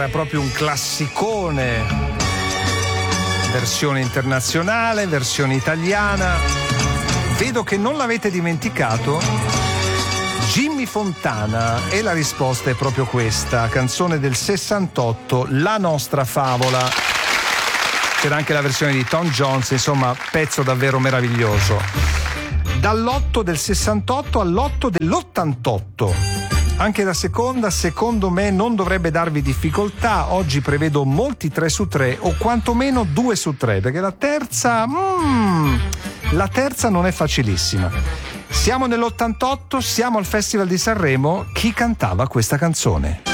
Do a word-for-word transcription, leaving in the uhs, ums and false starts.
È proprio un classicone, versione internazionale, versione italiana. Vedo che non l'avete dimenticato. Jimmy Fontana, e la risposta è proprio questa, canzone del sessantotto, La nostra favola. C'era anche la versione di Tom Jones, insomma, pezzo davvero meraviglioso. Dall'otto del sessantotto all'otto dell'ottantotto. Anche la seconda, secondo me, non dovrebbe darvi difficoltà. Oggi prevedo molti tre su tre o quantomeno due su tre, perché la terza, mm, la terza non è facilissima. Siamo nell'ottantotto, siamo al Festival di Sanremo. Chi cantava questa canzone?